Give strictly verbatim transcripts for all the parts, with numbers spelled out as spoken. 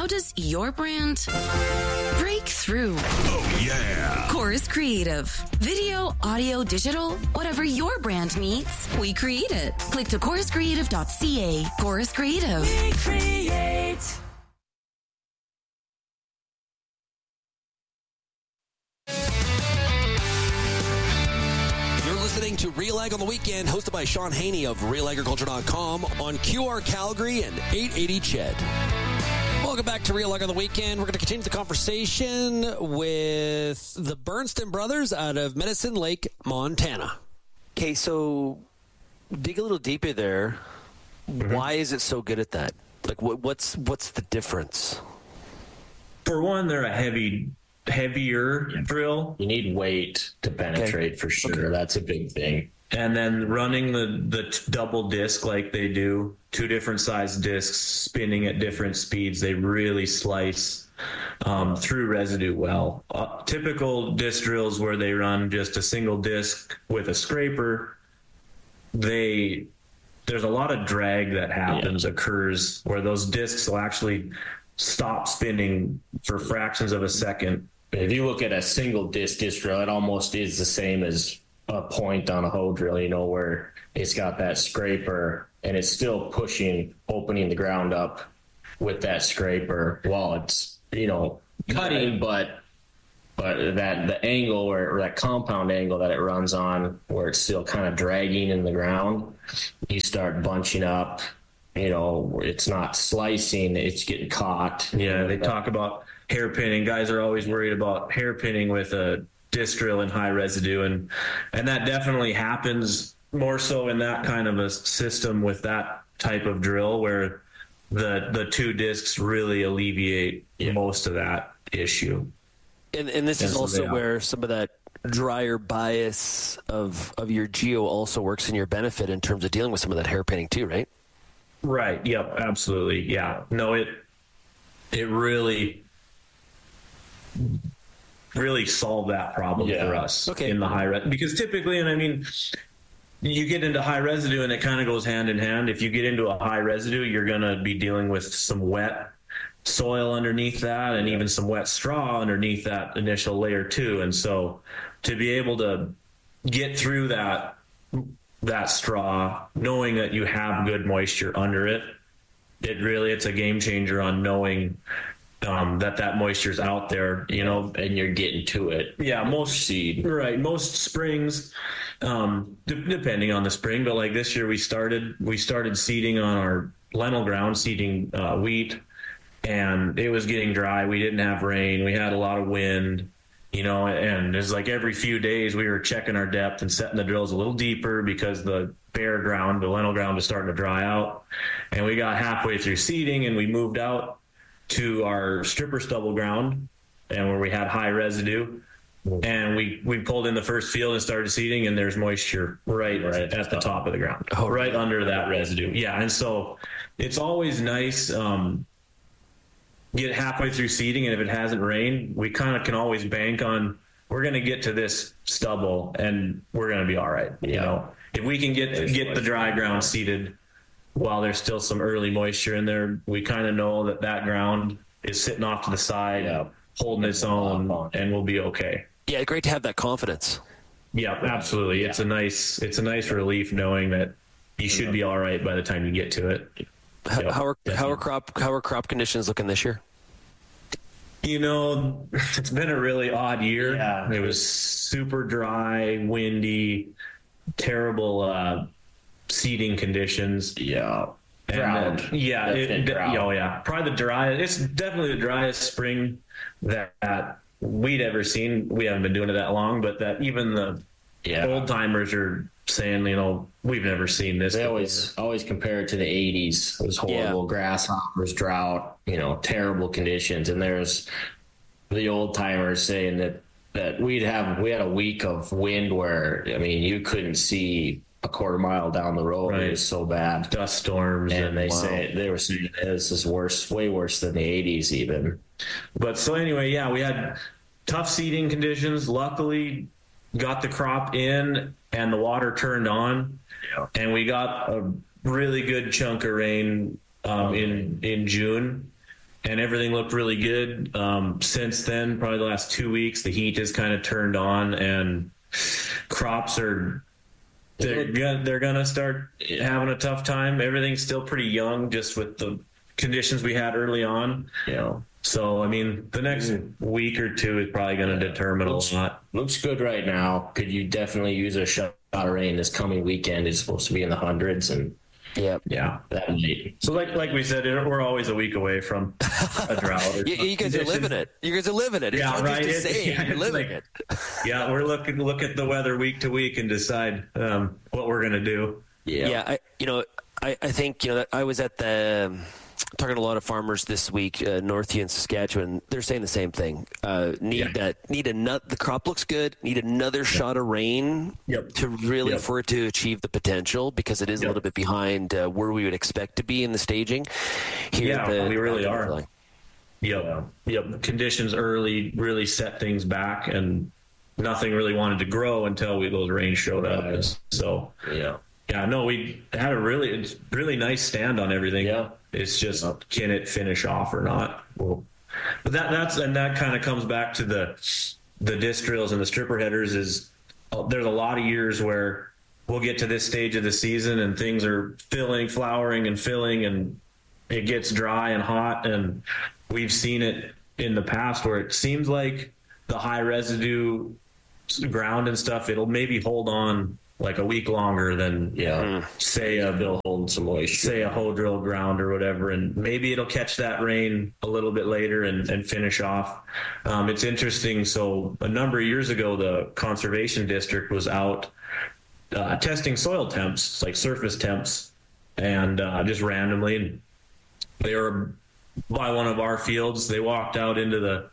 does your brand break through? Oh, yeah. Chorus Creative. Video, audio, digital, whatever your brand needs, we create it. Click to chorus creative dot c a. Chorus Creative. We create. Listening to Real Ag on the Weekend, hosted by Sean Haney of real agriculture dot com on Q R Calgary and eight eighty C H E D. Welcome back to Real Ag on the Weekend. We're going to continue the conversation with the Bernston brothers out of Medicine Lake, Montana. Okay, so dig a little deeper there. Mm-hmm. Why is it so good at that? Like, what, what's what's the difference? For one, they're a heavy heavier yeah. drill. You need weight to penetrate okay. for sure. Okay. That's a big thing. And then running the, the t- double disc like they do, two different size discs spinning at different speeds, they really slice um, through residue well. Uh, typical disc drills where they run just a single disc with a scraper, they there's a lot of drag that happens, yeah. occurs, where those discs will actually stop spinning for fractions of a second. If you look at a single disc disc drill, it almost is the same as a point on a hoe drill, you know, where it's got that scraper and it's still pushing, opening the ground up with that scraper while it's, you know, cutting, but but that the angle or, or that compound angle that it runs on, where it's still kind of dragging in the ground, you start bunching up, you know, it's not slicing, it's getting caught. Yeah, they talk about hairpinning. Guys are always worried about hairpinning with a disc drill and high residue, and and that definitely happens more so in that kind of a system with that type of drill, where the the two discs really alleviate yeah. most of that issue. And and this and is so also where some of that drier bias of of your geo also works in your benefit in terms of dealing with some of that hairpinning too, right? Right. Yep. Absolutely. Yeah. No, it it really really solved that problem yeah. for us okay. in the high res, because typically, and I mean, you get into high residue and it kind of goes hand in hand. If you get into a high residue, you're going to be dealing with some wet soil underneath that, and even some wet straw underneath that initial layer too. And so to be able to get through that that straw, knowing that you have good moisture under it, it really, it's a game changer on knowing um, that that moisture is out there, you know, and you're getting to it. Yeah, most seed. Right. Most springs, um, d- depending on the spring, but like this year we started, we started seeding on our lentil ground, seeding uh, wheat, and it was getting dry. We didn't have rain. We had a lot of wind. You know, and it's like every few days we were checking our depth and setting the drills a little deeper because the bare ground, the lentil ground, was starting to dry out. And we got halfway through seeding and we moved out to our stripper stubble ground, and where we had high residue. And we, we pulled in the first field and started seeding, and there's moisture right, right at the top of the ground, oh, right under that residue. Yeah, and so it's always nice. Um, get halfway through seeding, and if it hasn't rained, we kind of can always bank on, we're going to get to this stubble and we're going to be all right. You yeah. know, if we can get there's get the dry ground seeded while there's still some early moisture in there, we kind of know that that ground is sitting off to the side, yeah. holding its own, and we'll be okay. Yeah, great to have that confidence. Yeah, absolutely. Yeah. It's a nice, it's a nice relief knowing that you should be all right by the time you get to it. How, yep, how are definitely. how are crop how are crop conditions looking this year? You know, it's been a really odd year. Yeah. It was super dry, windy, terrible uh, seeding conditions. Yeah, drought. And, uh, yeah, it, drought. Oh yeah, probably the driest. It's definitely the driest spring that, that we'd ever seen. We haven't been doing it that long, but that even the yeah. old timers are saying, you know, we've never seen this. They before. always always compare it to the eighties. It was horrible, yeah. grasshoppers, drought, you know, terrible conditions. And there's the old timers saying that that we'd have we had a week of wind where, I mean, you couldn't see a quarter mile down the road. Right. It was so bad. Dust storms. And, and they wow. say they were saying this is worse, way worse than the eighties even. But so anyway, yeah, we had tough seeding conditions. Luckily, got the crop in and the water turned on, yeah. and we got a really good chunk of rain um, in in June, and everything looked really good. Um, since then, probably the last two weeks, the heat has kind of turned on, and crops are they're gonna, they're gonna start having a tough time. Everything's still pretty young, just with the conditions we had early on. You know. So, I mean, the next mm. week or two is probably going to yeah. determine looks, a lot. Looks good right now. Could you definitely use a shot of rain this coming weekend? It's supposed to be in the hundreds, and yeah, yeah, that might. So, like like we said, we're always a week away from a drought. Or you, you guys are living it. You guys are living it. It's yeah, right. Just to say, yeah, you're living like, it. yeah, we're looking look at the weather week to week and decide um, what we're going to do. Yeah, yeah. I, you know, I, I think you know I was at the. Um, talking to a lot of farmers this week, uh, North U in Saskatchewan. They're saying the same thing. Uh, need yeah. that. Need a nut. The crop looks good. Need another yep. shot of rain yep. to really yep. for it to achieve the potential, because it is yep. a little bit behind uh, where we would expect to be in the staging. Here, yeah, the, we really the are. Yep, yep. Conditions early really set things back, and nothing really wanted to grow until we, those rains showed up. Right. So yeah, yeah. No, we had a really, really nice stand on everything. Yeah. It's just, can it finish off or not? Well, but that that's and that kind of comes back to the the disc drills and the stripper headers. Is uh, there's a lot of years where we'll get to this stage of the season and things are filling, flowering, and filling, and it gets dry and hot. And we've seen it in the past where it seems like the high residue ground and stuff, it'll maybe hold on like a week longer than yeah, mm. say a bill holding some moisture, say a hoe drill ground or whatever, and maybe it'll catch that rain a little bit later and, and finish off. Um, it's interesting. So a number of years ago, the conservation district was out uh, testing soil temps, like surface temps, and uh, just randomly. And they were by one of our fields. They walked out into the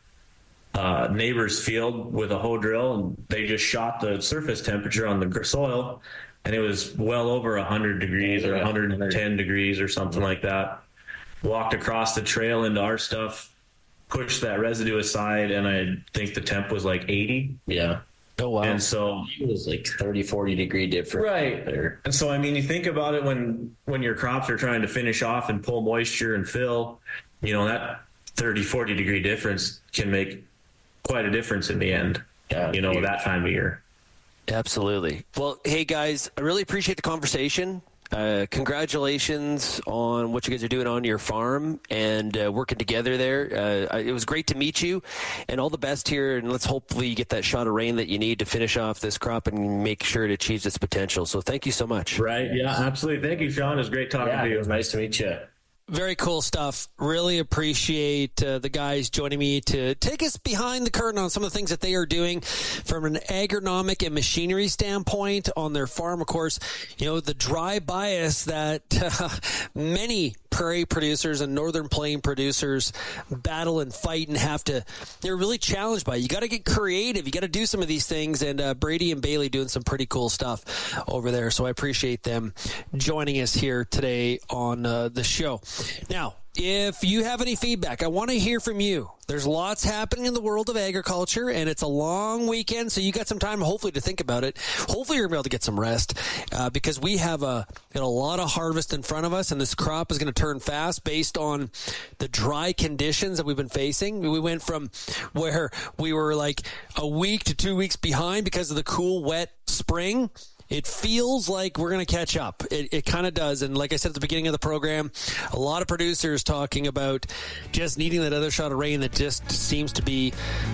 Uh, neighbor's field with a hoe drill, and they just shot the surface temperature on the soil, and it was well over one hundred degrees or one hundred ten degrees or something like that. Walked across the trail into our stuff, pushed that residue aside, and I think the temp was like eighty. Yeah. Oh, wow. And so it was like thirty, forty degree difference. Right. There. And so, I mean, you think about it when, when your crops are trying to finish off and pull moisture and fill, you know, that thirty, forty degree difference can make quite a difference in the end, yeah, you know, huge. that time of year. Absolutely. Well, hey guys, I really appreciate the conversation. Uh, congratulations on what you guys are doing on your farm and uh, working together there. Uh, it was great to meet you, and all the best here. And let's hopefully get that shot of rain that you need to finish off this crop and make sure it achieves its potential. So thank you so much. Right. Yeah, absolutely. Thank you, Sean. It was great talking yeah, to you. It was nice to meet you. Very cool stuff. Really appreciate uh, the guys joining me to take us behind the curtain on some of the things that they are doing from an agronomic and machinery standpoint on their farm. Of course, you know, the dry bias that uh, many prairie producers and northern plain producers battle and fight and have to, they're really challenged by. You got to get creative. You got to do some of these things. And uh, Brady and Bailey doing some pretty cool stuff over there. So I appreciate them joining us here today on uh, the show. Now, if you have any feedback, I want to hear from you. There's lots happening in the world of agriculture, and it's a long weekend, so you got some time, hopefully, to think about it. Hopefully, you're going to be able to get some rest uh, because we have a, a lot of harvest in front of us, and this crop is going to turn fast based on the dry conditions that we've been facing. We went from where we were like a week to two weeks behind because of the cool, wet spring. It feels like we're going to catch up. It, it kind of does. And like I said at the beginning of the program, a lot of producers talking about just needing that other shot of rain that just seems to be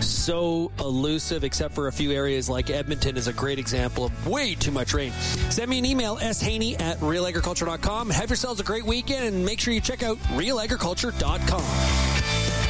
so elusive, except for a few areas like Edmonton is a great example of way too much rain. Send me an email, s haney at real agriculture dot com. Have yourselves a great weekend, and make sure you check out real agriculture dot com.